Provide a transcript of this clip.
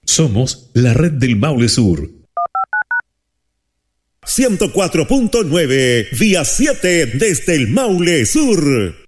Somos la red del Maule Sur. 104.9, vía 7 desde el Maule Sur.